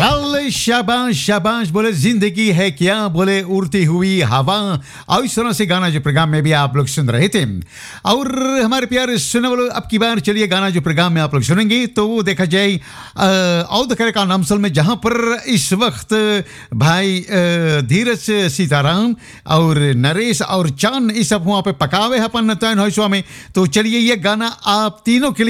Well शाबाश शाबाश बोले जिंदगी है क्या बोले उड़ती हुई हवा। और इस तरह से गाना जो प्रोग्राम में भी आप लोग सुन रहे थे। और हमारे प्यारे सुनने वालों, अब की बार चलिए गाना जो प्रोग्राम में आप लोग सुनेंगे तो वो देखा जाए औद करे का नामसल में, जहाँ पर इस वक्त भाई धीरज सीताराम और नरेश और चांद इस सब वहाँ पे पकावे अपन तैन हो में। तो चलिए ये गाना आप तीनों के लिए